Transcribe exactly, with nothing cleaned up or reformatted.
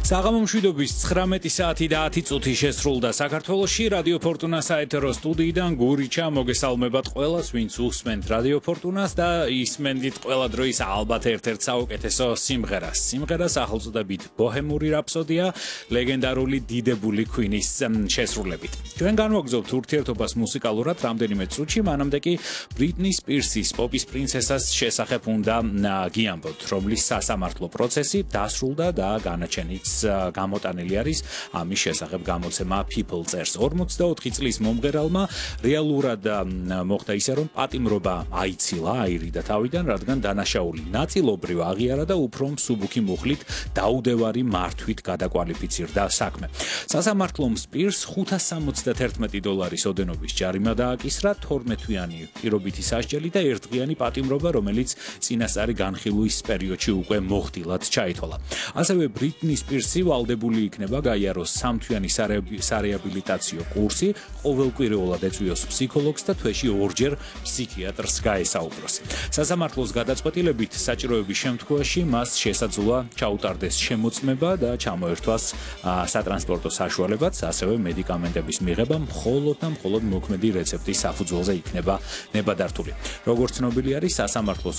საღამომშვიდობის ცხრამეტი საათი და ათი წუთი შესრულდა საქართველოში რადიო ფორტუნა საეთერო სტუდიიდან გურიჩა მოგესალმებათ ყველას ვინც უსმენთ რადიო ფორტუნას და ისმენდით ყველა დროის ალბათ ერთ-ერთ საუკეთესო სიმღერას სიმღერას სახელწოდებით ბოჰემური რაფსოდია ლეგენდარული დიდებული Queen-ის შესრულებით ჩვენ განვაგრძობთ ურთიერთობას მუსიკალურად რამდენიმე წუთში მანამდე კი ბრიტნი სპირსის პოპის პრინცესას შესახებ უნდა გიამბოთ რომლის სასამართლო პროცესი დასრულდა და განაჩენიც გამოტანილი არის ამის შესახებ გამოცემა People წერს ორმოცდაოთხი წლის მომღერალმა რეალურად მოხდა ისე რომ პატიმრობა აიცილა აირიდა თავიდან რადგან დანაშაული ნაწილობრივ აღიარა და უფრო მსუბუქი მუხლით დაუდევარი მართვით გადაკვალიფიცირდა საქმე სასამართლომ სპირს ხუთას სამოცდაერთმეტი დოლარის ოდენობის ჯარიმა დააკისრა თორმეტ-თვიანი პირობითი სასჯელი და ერთდღიანი პატიმრობა რომელიც წინასწარი განხილვის პერიოდში უკვე მოხდილად ჩაითვალა ასევე ბრიტნი სპირსი ვალდებული იქნება გაიაროს სამთვიანი სარეაბილიტაციო კურსი, ყოველკვირეულად ეწვიოს ფსიქოლოგს და თვეში ორჯერ ფსიქიატრს გაესაუბროს. სასამართლოს გადაწყვეტილებით საჭიროების შემთხვევაში მას შესაძლოა ჩაუტარდეს შემოწმება და ჩამოერთვას სატრანსპორტო საშუალებაც, ასევე მედიკამენტების მიღება მხოლოდ და მხოლოდ მოქმედი რეცეპტის საფუძველზე იქნება ნებადართული. როგორც ცნობილი არის, სასამართლოს